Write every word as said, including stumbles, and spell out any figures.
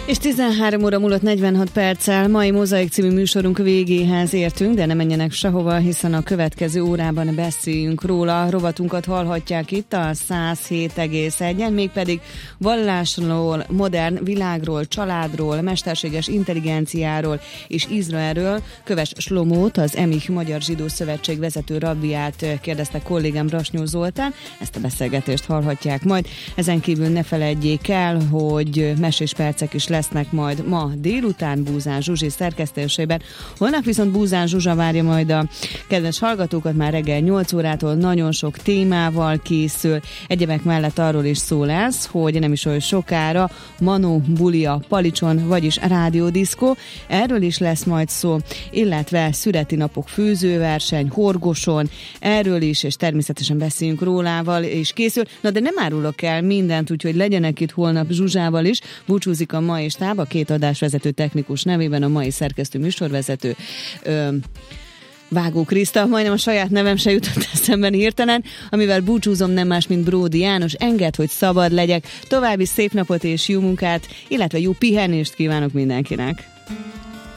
És tizenhárom óra múlott negyvenhat perccel mai Mozaik című műsorunk végéhez értünk, de ne menjenek sehova, hiszen a következő órában beszéljünk róla. Rovatunkat hallhatják itt a száz hét egész egyen, mégpedig vallásról, modern világról, családról, mesterséges intelligenciáról és Izraelről. Köves Slomót, az Emich Magyar Zsidó Szövetség vezető rabbiát kérdezte kollégám, Brasnyó Zoltán. Ezt a beszélgetést hallhatják majd. Ezen kívül ne feledjék el, hogy mesés percek is lesznek majd ma délután Búzán Zsuzsi szerkesztésében. Holnap viszont Búzán Zsuzsa várja majd a kedves hallgatókat már reggel nyolc órától, nagyon sok témával készül. Egyebek mellett arról is szó lesz, hogy nem is olyan sokára Manó bulia Palicson, vagyis rádiódiszkó. Erről is lesz majd szó, illetve születi napok főzőverseny Horgoson, erről is, és természetesen beszéljünk rólával, és készül. Na de nem árulok el mindent, úgyhogy legyenek itt holnap Zsuzsával is. Búcsúzik a mai stáb, a két adásvezető technikus nevében a mai szerkesztő műsorvezető ö, Vágó Kriszta, majdnem a saját nevem se jutott eszemben hirtelen, amivel búcsúzom, nem más, mint Bródi János. Engedd, hogy szabad legyek. További szép napot és jó munkát, illetve jó pihenést kívánok mindenkinek.